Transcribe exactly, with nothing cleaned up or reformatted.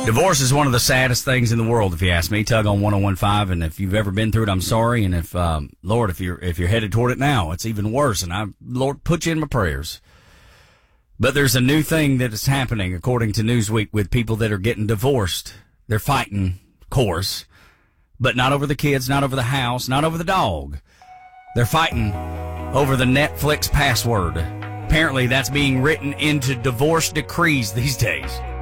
Divorce is one of the saddest things in the world, if you ask me. Tug on one oh one point five, and if you've ever been through it, I'm sorry. And if, um, Lord, if you're if you're headed toward it now, it's even worse. And I, Lord, put you in my prayers. But there's a new thing that is happening, according to Newsweek, with people that are getting divorced. They're fighting, of course, but not over the kids, not over the house, not over the dog. They're fighting over the Netflix password. Apparently, that's being written into divorce decrees these days.